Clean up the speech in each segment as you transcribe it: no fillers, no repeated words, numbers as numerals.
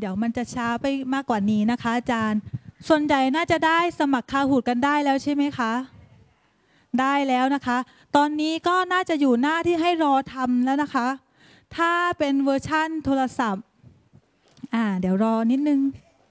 เดี๋ยวมันจะช้าไปมากกว่านี้นะคะอาจารย์ส่วนใหญ่น่าจะได้สมัครคาหูดกันได้แล้วใช่ไหมคะได้แล้วนะคะตอนนี้ก็น่าจะอยู่หน้าที่ให้รอทำแล้วนะคะถ้าเป็นเวอร์ชั่นโทรศัพท์เดี๋ยวรอนิดนึง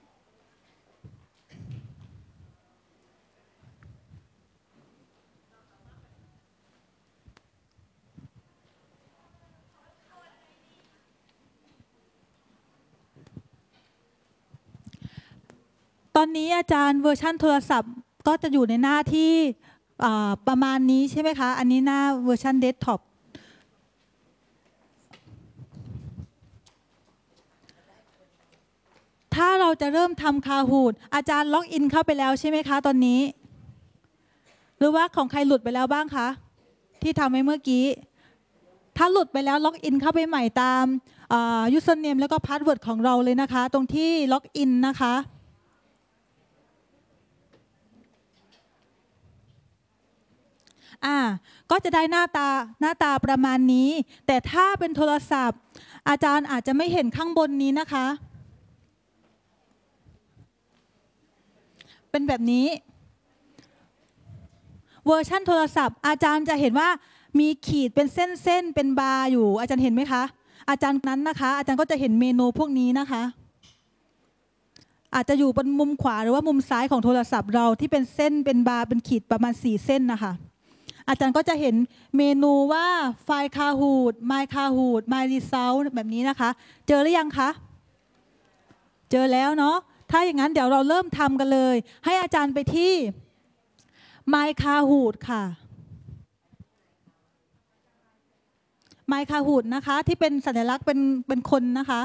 ตอนนี้อาจารย์เวอร์ชั่นโทรศัพท์ก็จะอยู่ในหน้าที่ประมาณนี้ใช่ไหมคะอันนี้หน้าเวอร์ชันเดสก์ท็อปถ้าเราจะเริ่มทำคาฮูดอาจารย์ล็อกอินเข้าไปแล้วใช่ไหมคะตอนนี้หรือว่าของใครหลุดไปแล้วบ้างคะที่ทำไว้เมื่อกี้ถ้าหลุดไปแล้วล็อกอินเข้าไปใหม่ตามยูสเซอร์เนมแล้วก็พาสเวิร์ดของเราเลยนะคะตรงที่ล็อกอินนะคะก็จะได้หน้าตาประมาณนี้แต่ถ้าเป็นโทรศัพท์อาจารย์อาจจะไม่เห็นข้างบนนี้นะคะเป็นแบบนี้เวอร์ชันโทรศัพท์อาจารย์จะเห็นว่ามีขีดเป็นเส้นเป็นบาร์อยู่อาจารย์เห็นไหมคะอาจารย์นั้นนะคะอาจารย์ก็จะเห็นเมนูพวกนี้นะคะอาจจะอยู่บนมุมขวาหรือว่ามุมซ้ายของโทรศัพท์เราที่เป็นเส้นเป็นบาร์เป็นขีดประมาณ4 เส้นนะคะอาจารย์ก็จะเห็นเมนูว่าไฟล์คาฮูด My Kahoot My Result แบบนี้นะคะเจอหรือยังคะเจอแล้วเนาะถ้าอย่างนั้นเดี๋ยวเราเริ่มทำกันเลยให้อาจารย์ไปที่ My Kahoot ค่ะ My Kahoot นะคะที่เป็นสัญลักษณ์เป็นคนนะคะ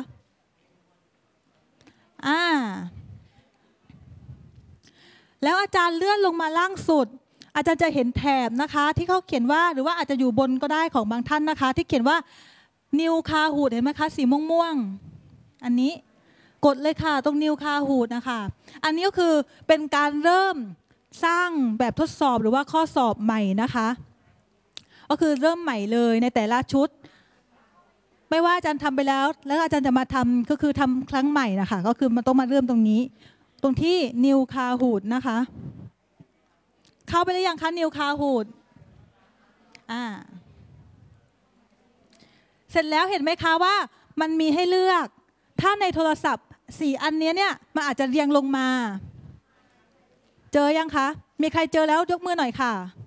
แล้วอาจารย์เลื่อนลงมาล่างสุดอาจารย์จะเห็นแถบนะคะที่เขาเขียนว่าหรือว่าอาจจะอยู่บนก็ได้ของบางท่านนะคะที่เขียนว่า New Kahoot เห็นไหมคะสีม่วงๆอันนี้กดเลยค่ะตรง New Kahoot นะคะอันนี้ก็คือเป็นการเริ่มสร้างแบบทดสอบหรือว่าข้อสอบใหม่นะคะก็คือเริ่มใหม่เลยในแต่ละชุดไม่ว่าอาจารย์ทำไปแล้วอาจารย์จะมาทำก็คือทำครั้งใหม่นะคะก็คือมันต้องมาเริ่มตรงนี้ตรงที่ New Kahoot นะคะเข้าไปหรือยังคะ New Kahoot เสร็จแล้วเห็นไหมคะว่ามันมีให้เลือกถ้าในโทรศัพท์4 อันนี้เนี่ยมันอาจจะเรียงลงมาเจอยังคะมีใครเจอแล้วยกมือหน่อยค่ะ